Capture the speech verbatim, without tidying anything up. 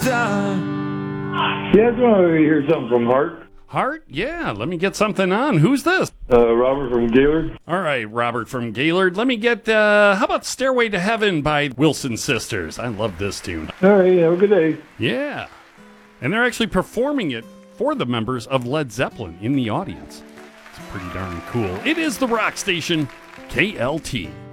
time. Yeah, I just want to hear something from Hart. Hart? Yeah, let me get something on. Who's this? Uh, Robert from Gaylord. All right, Robert from Gaylord. Let me get, uh, how about Stairway to Heaven by Wilson Sisters? I love this tune. All right, have a good day. Yeah. And they're actually performing it for the members of Led Zeppelin in the audience. It's pretty darn cool. It is the Rock Station, K L T.